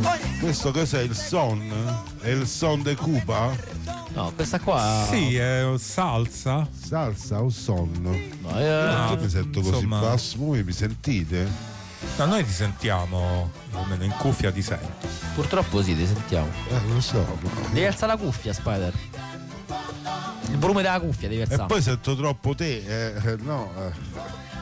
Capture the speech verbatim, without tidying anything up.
Questo cos'è? Il son? È il son de Cuba? No, questa qua. Sì, è salsa. Salsa o son? No, eh, No, mi sento così insomma. basso, voi mi sentite? No, noi ti sentiamo, almeno in cuffia ti sento. purtroppo sì, ti sentiamo. Eh, lo so. Devi alzare la cuffia, Spider. Il volume della cuffia devi E alzare. poi sento troppo te, eh, no. eh.